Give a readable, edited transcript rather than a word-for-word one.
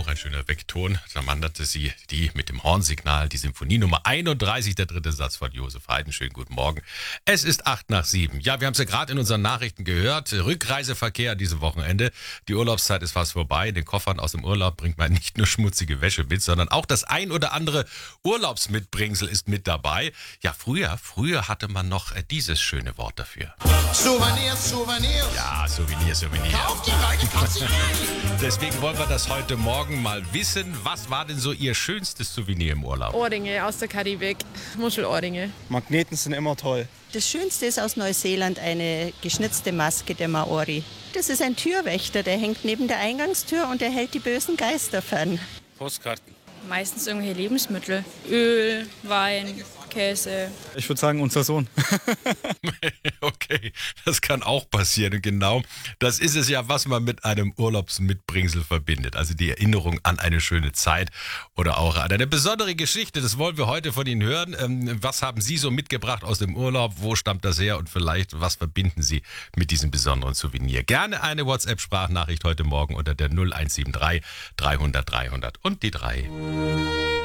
auch ein schöner Weckton. Da wanderte sie die mit dem Hornsignal, die Symphonie Nummer 31, der dritte Satz von Josef Haydn. Schönen guten Morgen. Es ist 7:08. Ja, wir haben es ja gerade in unseren Nachrichten gehört. Rückreiseverkehr dieses Wochenende. Die Urlaubszeit ist fast vorbei. In den Koffern aus dem Urlaub bringt man nicht nur schmutzige Wäsche mit, sondern auch das ein oder andere Urlaubsmitbringsel ist mit dabei. Ja, früher hatte man noch dieses schöne Wort dafür. Souvenir. Ja, Souvenir. Auf die Leute, kauft sie rein. Deswegen wollen wir das heute Morgen mal wissen. Was war denn so Ihr schönstes Souvenir im Urlaub? Ohrringe aus der Karibik, Muschelohrringe. Magneten sind immer toll. Das Schönste ist aus Neuseeland eine geschnitzte Maske der Maori. Das ist ein Türwächter, der hängt neben der Eingangstür und er hält die bösen Geister fern. Postkarten. Meistens irgendwelche Lebensmittel. Öl, Wein, Käse. Ich würde sagen, unser Sohn. Okay, das kann auch passieren. Und genau das ist es ja, was man mit einem Urlaubsmitbringsel verbindet. Also die Erinnerung an eine schöne Zeit oder auch an eine besondere Geschichte. Das wollen wir heute von Ihnen hören. Was haben Sie so mitgebracht aus dem Urlaub? Wo stammt das her? Und vielleicht, was verbinden Sie mit diesem besonderen Souvenir? Gerne eine WhatsApp-Sprachnachricht heute Morgen unter der 0173 300 300 und die 3.